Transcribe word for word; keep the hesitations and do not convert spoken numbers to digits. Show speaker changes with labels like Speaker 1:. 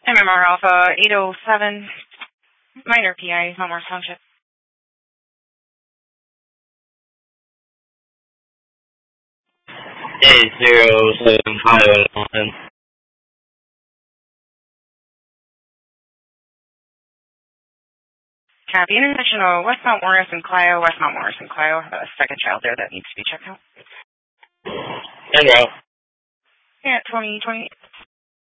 Speaker 1: M M R Alpha eight oh seven, minor P I, Mount Morris Township.
Speaker 2: eight zero seven five one.
Speaker 1: Copy. International, West Mount Morris and Clio, West Mount Morris and Clio. I have a second child there that needs to be checked out.
Speaker 2: En route.
Speaker 1: Yeah, twenty twenty.